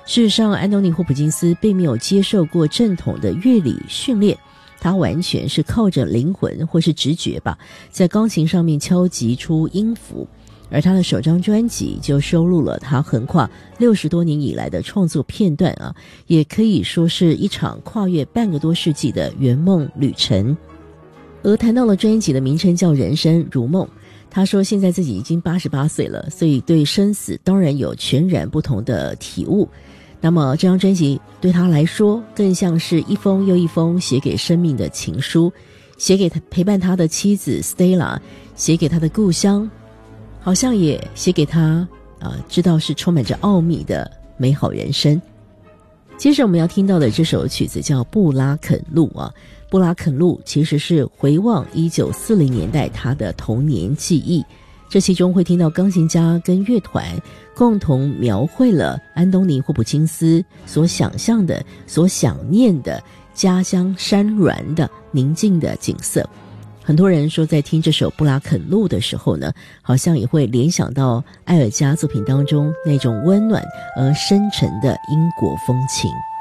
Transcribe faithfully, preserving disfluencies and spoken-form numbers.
事实上，安东尼·霍普金斯并没有接受过正统的乐理训练，他完全是靠着灵魂或是直觉吧，在钢琴上面敲击出音符。而他的首张专辑就收录了他横跨六十多年以来的创作片段啊，也可以说是一场跨越半个多世纪的圆梦旅程。而谈到了专辑的名称叫《人生如梦》，他说现在自己已经八十八岁了，所以对生死当然有全然不同的体悟。那么这张专辑对他来说更像是一封又一封写给生命的情书，写给他陪伴他的妻子 Stella， 写给他的故乡，好像也写给他啊、呃，知道是充满着奥秘的美好人生。接着我们要听到的这首曲子叫《布拉肯路》啊，布拉肯路其实是回望一九四零年代他的童年记忆，这其中会听到钢琴家跟乐团共同描绘了安东尼·霍普金斯所想象的、所想念的家乡山峦的宁静的景色。很多人说在听这首布拉肯路的时候呢，好像也会联想到艾尔加作品当中那种温暖而深沉的英国风情。